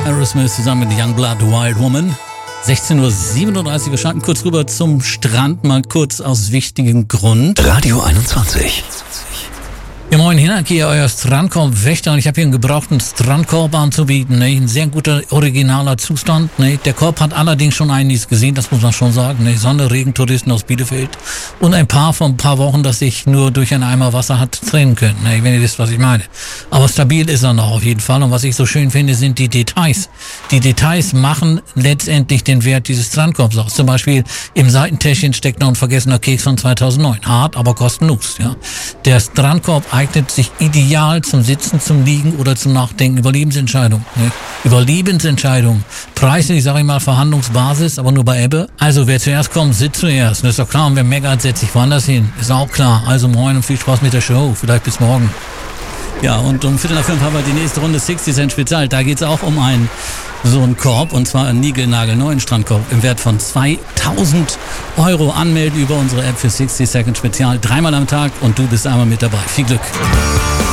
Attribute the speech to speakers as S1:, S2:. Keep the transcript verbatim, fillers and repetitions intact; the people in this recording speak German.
S1: Aerosmith zusammen mit Youngblood, Wild Woman. sechzehn Uhr siebenunddreißig, wir schalten kurz rüber zum Strand, mal kurz aus wichtigem Grund.
S2: Radio einundzwanzig.
S1: Ja, moin, Hinak hier, euer Strandkorb-Wächter, und ich habe hier einen gebrauchten Strandkorb anzubieten, ne? Ein sehr guter, originaler Zustand, ne? Der Korb hat allerdings schon einiges gesehen, das muss man schon sagen, ne? Sonne, Regen, Touristen aus Bielefeld und ein paar von ein paar Wochen, dass sich nur durch einen Eimer Wasser hat trennen können, ne? Wenn ihr wisst, was ich meine. Aber stabil ist er noch auf jeden Fall, und was ich so schön finde, sind die Details. Die Details machen letztendlich den Wert dieses Strandkorbs aus. Zum Beispiel im Seitentäschchen steckt noch ein vergessener Keks von zweitausendneun. Hart, aber kostenlos, ja. Der Strandkorb eignet sich ideal zum Sitzen, zum Liegen oder zum Nachdenken über Lebensentscheidungen. Ne? Über Lebensentscheidungen. Preislich, sage ich mal, Verhandlungsbasis, aber nur bei Ebbe. Also wer zuerst kommt, sitzt zuerst. Das ist doch klar. Und wer meckert, setzt sich woanders hin. Ist auch klar. Also moin und viel Spaß mit der Show. Vielleicht bis morgen. Ja, und um Viertel nach fünf haben wir die nächste Runde sechzig Cent Spezial. Da geht's auch um einen so einen Korb, und zwar einen niegelnagelneuen Strandkorb im Wert von zweitausend Euro. Anmelden über unsere App für sechzig Second Spezial. Dreimal am Tag und du bist einmal mit dabei. Viel Glück.